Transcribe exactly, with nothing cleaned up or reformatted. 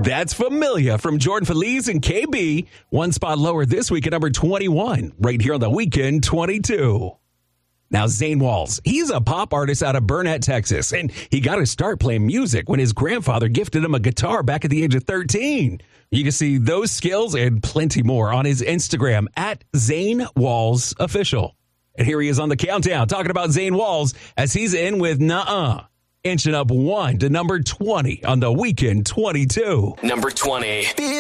That's Familia from Jordan Feliz and K B. One spot lower this week at number twenty-one, right here on the Weekend twenty-two. Now, Zane Walls, he's a pop artist out of Burnett, Texas, and he got to start playing music when his grandfather gifted him a guitar back at the age of thirteen. You can see those skills and plenty more on his Instagram at Zane Walls Official. And here he is on the countdown talking about Zane Walls as he's in with Nuh-Uh, inching up one to number twenty on the Weekend twenty-two. Number twenty.